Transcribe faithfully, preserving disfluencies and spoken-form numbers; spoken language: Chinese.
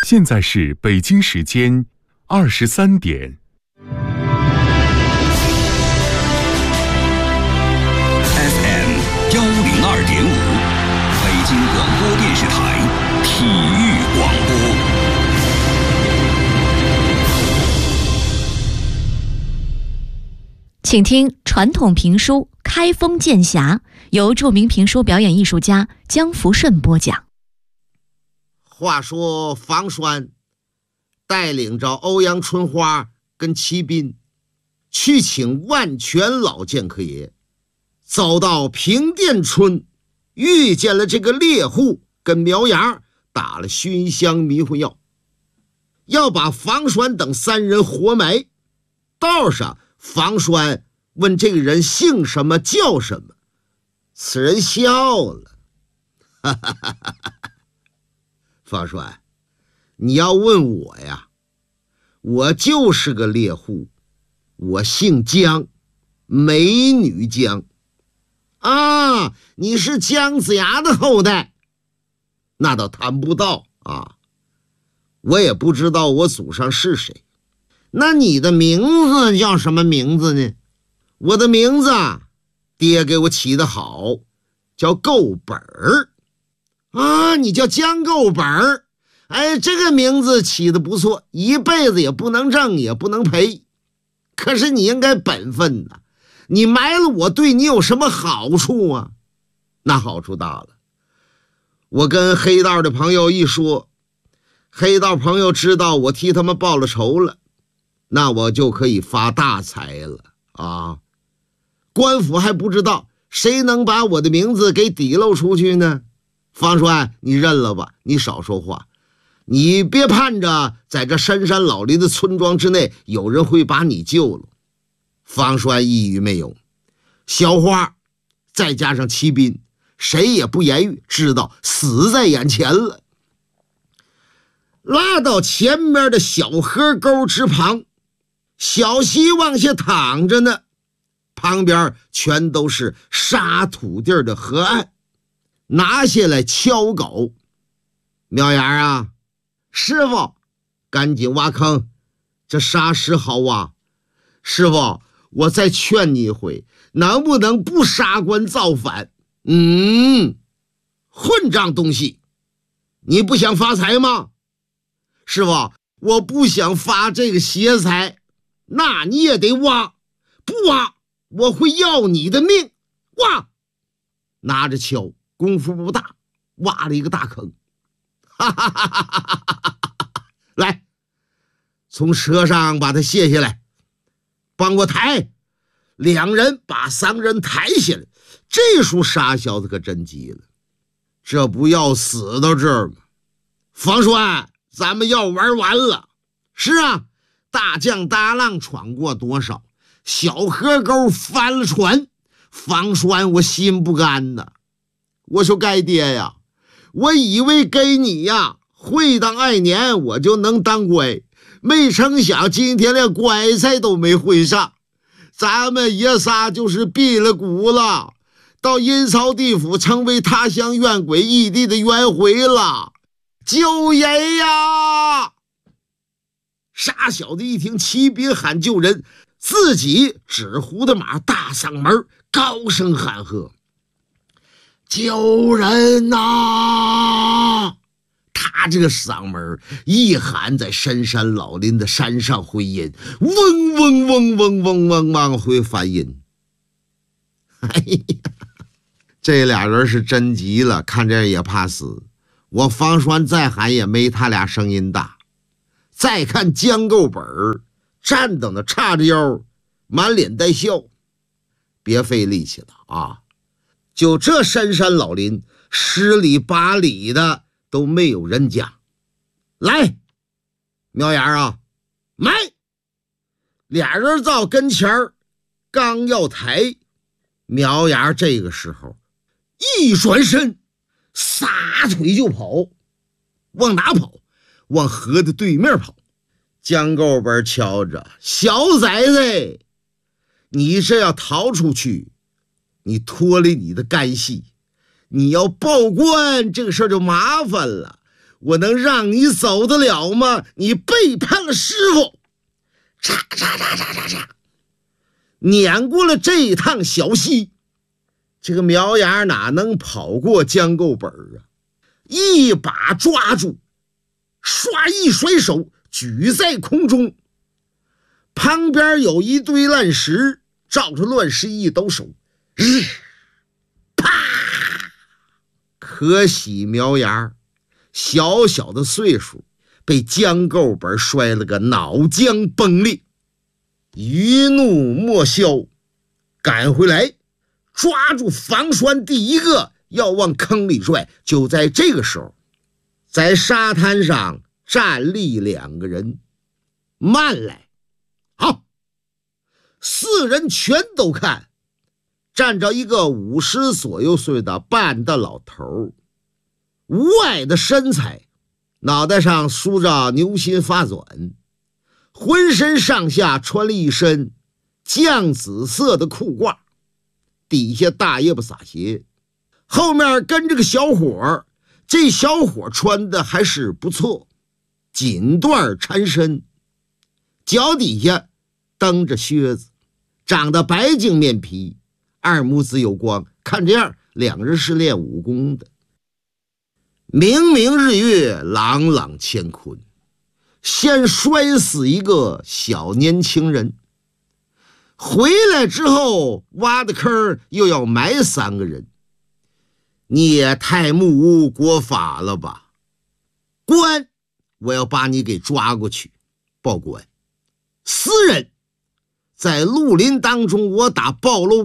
现在是北京时间二十三点。 F M 幺零二点五，北京广播电视台体育广播。 请听传统评书《开封剑侠》，由著名评书表演艺术家江福顺播讲。 话说房栓带领着欧阳春花跟齐斌去请万全老剑客爷，走到平甸村，遇见了这个猎户跟苗芽，打了熏香迷魂药，要把房栓等三人活埋。道上房栓问这个人姓什么叫什么，此人笑了，哈哈哈哈哈。房栓，你要问我呀，我就是个猎户，我姓姜，美女姜啊，你是姜子牙的后代，那倒谈不到啊，我也不知道我祖上是谁。那你的名字叫什么名字呢？我的名字爹给我起得好，叫够本儿啊，你叫姜够本儿，哎，这个名字起得不错，一辈子也不能挣也不能赔，可是你应该本分呐，你埋了我对你有什么好处啊？那好处大了，我跟黑道的朋友一说，黑道朋友知道我替他们报了仇了，那我就可以发大财了啊！官府还不知道，谁能把我的名字给抵漏出去呢？房栓，你认了吧，你少说话，你别盼着在这深山老林的村庄之内有人会把你救了。房栓一语没有，小花再加上齐斌，谁也不言语，知道死在眼前了。拉到前面的小河沟之旁，小溪往下淌着呢，旁边全都是沙土地的河岸，拿下来敲狗。苗芽啊，师傅赶紧挖坑，这沙石好挖。师傅，我再劝你一回，能不能不杀官造反？嗯，混账东西，你不想发财吗？师傅，我不想发这个邪财，那你也得挖，不挖我会要你的命。挖，拿着锹，功夫不大，挖了一个大坑。哈哈哈哈哈哈！来，从车上把他卸下来，帮我抬。两人把三个人抬下来。这时候傻小子可真急了，这不要死到这儿吗？房栓，咱们要玩完了。是啊，大江大浪闯过多少，小河沟翻了船，房栓我心不甘呐。我说该爹呀，我以为给你呀会当爱年我就能当乖，没成想今天连乖才都没会上，咱们爷仨就是毙了骨了，到阴曹地府成为他乡冤鬼异地的冤魂了。救爷呀！傻小子一听骑兵喊救人，自己纸糊的马大嗓门高声喊喝：救人呐！他这个嗓门一喊，在深山老林的山上回音，嗡嗡嗡嗡嗡嗡往回翻音。哎呀，这俩人是真急了，看这也怕死。我房栓再喊也没他俩声音大。再看姜够本儿站等的叉着腰，满脸带笑。别费力气了啊，就这深山老林，十里八里的都没有人家。来，苗芽啊，埋！俩人到跟前儿，刚要抬，苗芽这个时候一转身，撒腿就跑。往哪跑？往河的对面跑。姜够本瞧着，小崽子，你这要逃出去，你脱离你的干系，你要报官，这个事儿就麻烦了。 我能让你走得了吗？你背叛了师傅！嚓嚓嚓嚓嚓嚓，撵过了这一趟小溪，这个苗芽哪能跑过江构本啊？一把抓住，唰一甩手，举在空中。旁边有一堆烂石，照着乱石一抖手，日，啪！可喜苗芽小小的岁数，被江构本摔了个脑浆崩裂，余怒莫消，赶回来抓住房栓第一个要往坑里拽。就在这个时候，在沙滩上站立两个人，慢来，好，四人全都看，站着一个五十左右岁的半大老头，无碍的身材，脑袋上梳着牛心发卷，浑身上下穿了一身酱紫色的裤褂，底下大叶不撒鞋，后面跟着个小伙，这小伙穿的还是不错，锦缎缠身，脚底下蹬着靴子，长得白净面皮，二目子有光，看这样两人是练武功的。明明日月，朗朗乾坤，先摔死一个小年轻人，回来之后挖的坑又要埋三个人，你也太目无国法了吧！官，我要把你给抓过去报官。私人，在绿林当中我打暴露